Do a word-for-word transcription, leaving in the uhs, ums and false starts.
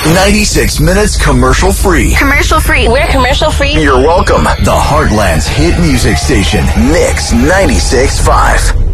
ninety-six minutes commercial free. Commercial free. We're commercial free. You're welcome. The Heartland's hit music station, Mix ninety-six point five.